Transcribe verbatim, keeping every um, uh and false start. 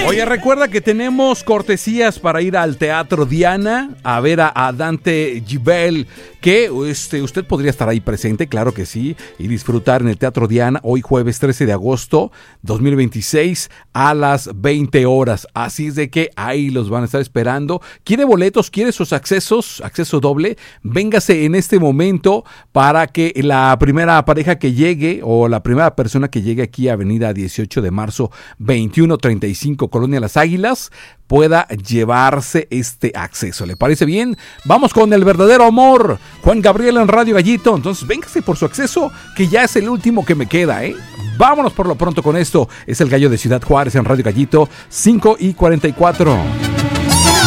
Oye, recuerda que tenemos cortesías para ir al Teatro Diana a ver a, a Dante Gebel, que este, usted podría estar ahí presente, claro que sí, y disfrutar en el Teatro Diana hoy jueves trece de agosto dos mil veintiséis a las veinte horas. Así es de que ahí los van a estar esperando. ¿Quiere boletos? ¿Quiere sus accesos? Acceso doble. Véngase en este momento para que la primera pareja que llegue o la primera persona que llegue aquí a Avenida dieciocho de marzo veintiuno treinta y cinco, Colonia Las Águilas, pueda llevarse este acceso. ¿Le parece bien? Vamos con el verdadero amor. Juan Gabriel en Radio Gallito. Entonces véngase por su acceso, que ya es el último que me queda, ¿eh? Vámonos por lo pronto con esto. Es el Gallo de Ciudad Juárez en Radio Gallito, cinco y cuarenta y cuatro.